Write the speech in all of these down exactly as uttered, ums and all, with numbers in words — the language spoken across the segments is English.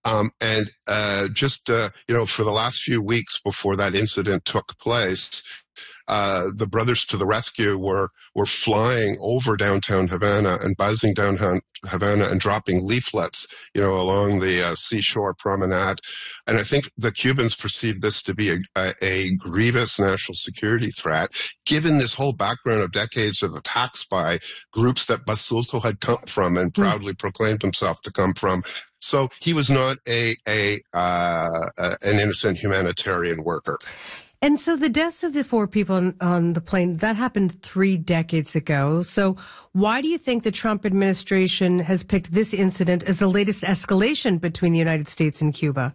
Um, and uh, just, uh, you know, for the last few weeks before that incident took place, uh, the Brothers to the Rescue were were flying over downtown Havana and buzzing downtown Havana and dropping leaflets, you know, along the uh, seashore promenade. And I think the Cubans perceived this to be a, a, a grievous national security threat, given this whole background of decades of attacks by groups that Basulto had come from and proudly mm. proclaimed himself to come from. So he was not a, a uh, an innocent humanitarian worker. And so the deaths of the four people on, on the plane, that happened three decades ago. So why do you think the Trump administration has picked this incident as the latest escalation between the United States and Cuba?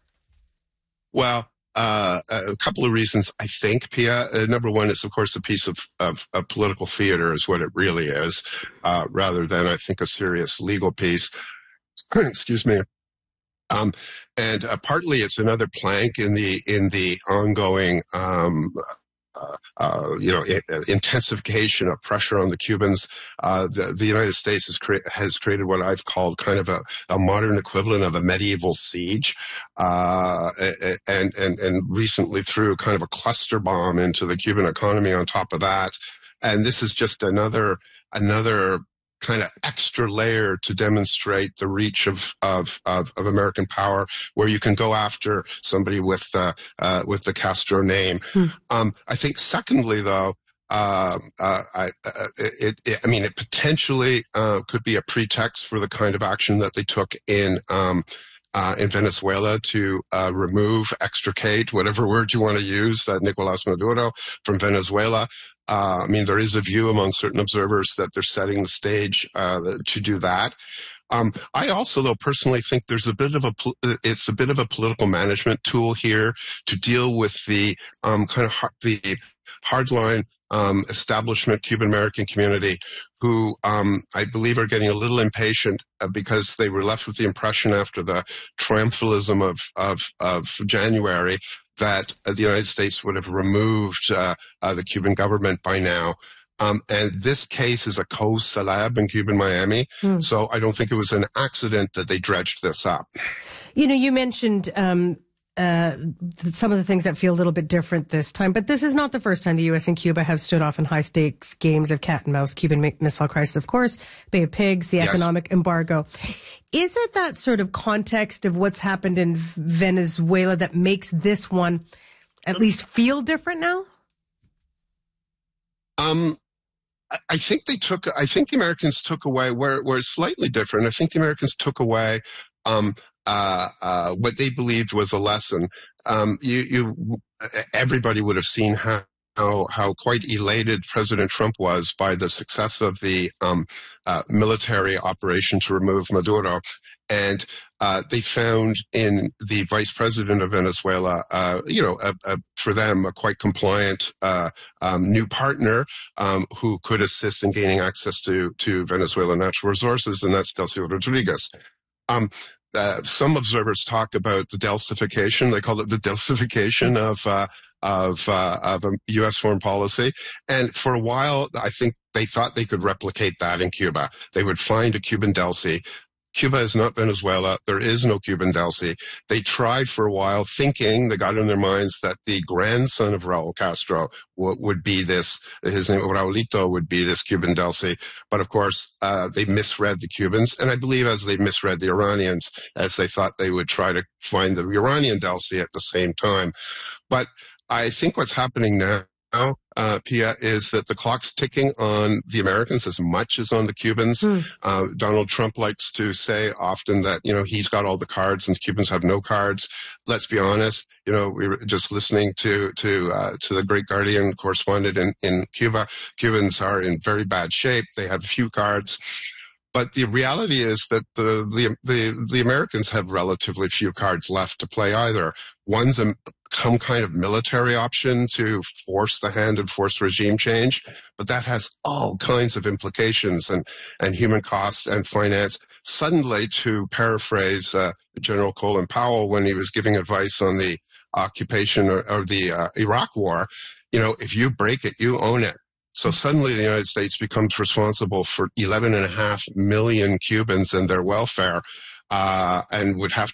Well, uh, a couple of reasons, I think, Pia. Uh, number one, it's, of course, a piece of, of, of political theater is what it really is, uh, rather than, I think, a serious legal piece. Excuse me. Um, and uh, partly it's another plank in the in the ongoing, um, uh, uh, you know, I- intensification of pressure on the Cubans. Uh, the, the United States has, cre- has created what I've called kind of a, a modern equivalent of a medieval siege, uh, and and and recently threw kind of a cluster bomb into the Cuban economy on top of that. And this is just another another. kind of extra layer to demonstrate the reach of, of, of, of American power, where you can go after somebody with, uh, uh, with the Castro name. Hmm. Um, I think secondly, though, uh, uh, I, uh, it, it, I mean, it potentially, uh, could be a pretext for the kind of action that they took in, um, Uh, in Venezuela to uh, remove, extricate, whatever word you want to use, uh, Nicolas Maduro from Venezuela. Uh, I mean, there is a view among certain observers that they're setting the stage uh, to do that. Um, I also, though, personally think there's a bit of a, it's a bit of a political management tool here to deal with the um, kind of hard, the hardline um, establishment Cuban American community, who um, I believe are getting a little impatient uh, because they were left with the impression after the triumphalism of of, of January that uh, the United States would have removed uh, uh, the Cuban government by now. Um, and this case is a cause célèbre in Cuban Miami. Hmm. So I don't think it was an accident that they dredged this up. You know, you mentioned um, uh, some of the things that feel a little bit different this time, but this is not the first time the U S and Cuba have stood off in high stakes games of cat and mouse. Cuban Missile Crisis, of course, Bay of Pigs, the yes. economic embargo. Is it that sort of context of what's happened in Venezuela that makes this one at least feel different now? Um, I think they took, I think the Americans took away, where, where it's slightly different, I think the Americans took away, um, uh, uh, what they believed was a lesson. Um, you, you, everybody would have seen how, how, how quite elated President Trump was by the success of the, um, uh, military operation to remove Maduro. And, uh, they found in the vice president of Venezuela, uh, you know, a, a, for them, a quite compliant, uh, um, new partner, um, who could assist in gaining access to, to Venezuelan natural resources, and that's Delcy Rodriguez. Um, uh, some observers talk about the Delcification. They call it the Delcification of, uh, of, uh, of a U S foreign policy. And for a while, I think they thought they could replicate that in Cuba. They would find a Cuban Delcy. Cuba is not Venezuela. There is no Cuban Delcy. They tried for a while, thinking, they got in their minds that the grandson of Raul Castro w- would be this, his name, Raulito, would be this Cuban Delcy. But of course, uh, they misread the Cubans, and I believe as they misread the Iranians, as they thought they would try to find the Iranian Delcy at the same time. But I think what's happening now, uh, Pia, is that the clock's ticking on the Americans as much as on the Cubans. Mm. Uh, Donald Trump likes to say often that, you know, he's got all the cards and the Cubans have no cards. Let's be honest. You know, we were just listening to, to, uh, to the great Guardian correspondent in, in Cuba. Cubans are in very bad shape. They have few cards. But the reality is that the, the, the, the Americans have relatively few cards left to play either. One's a, some kind of military option to force the hand and force regime change, but that has all kinds of implications and, and human costs and finance. Suddenly, to paraphrase uh, General Colin Powell when he was giving advice on the occupation or, or the uh, Iraq war, you know, if you break it, you own it. So suddenly the United States becomes responsible for eleven and a half million Cubans and their welfare, uh, and would have